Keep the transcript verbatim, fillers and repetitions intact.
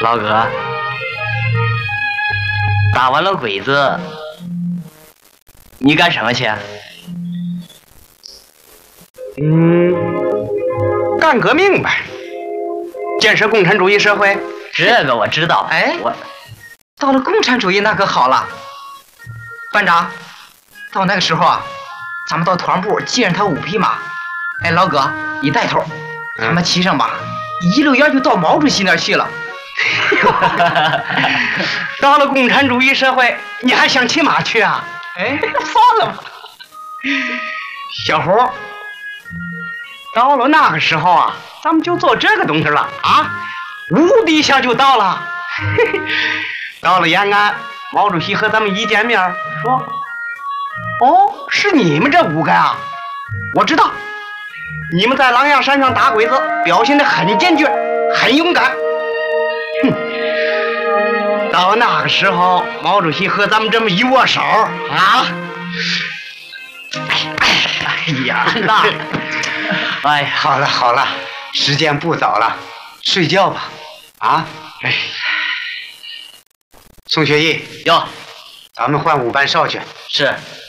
老哥，打完了鬼子，你干什么去？ 嗯，干革命呗，建设共产主义社会。 这个我知道。 哎， 我到了共产主义那可好了，班长，到那个时候啊，咱们到团部借上他五匹马，哎，老哥你带头，咱们骑上马，一溜烟就到毛主席那儿去了。 到了共产主义社会，你还想骑马去啊？ 哎，算了吧， 小胡，到了那个时候啊，咱们就做这个东西了啊，无敌下就到了。到了延安，毛主席和咱们一见面说：“哦，是你们这五个啊，我知道，你们在狼牙山上打鬼子，表现得很坚决，很勇敢。”哼，到那个时候，毛主席和咱们这么一握手啊，哎呀，那，哎呀，好了好了，时间不早了，睡觉吧。啊，哎，宋学义， 哟， 咱们换五班哨去。 是。